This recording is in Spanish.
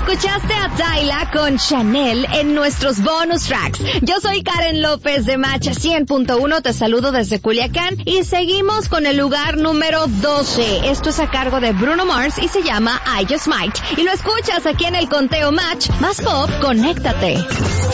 Escuchaste a Tyla con Chanel en nuestros bonus tracks. Yo soy Karen López de Match 100.1, te saludo desde Culiacán y seguimos con el lugar número 12. Esto es a cargo de Bruno Mars y se llama I Just Might. Y lo escuchas aquí en el conteo Match. Más pop, conéctate.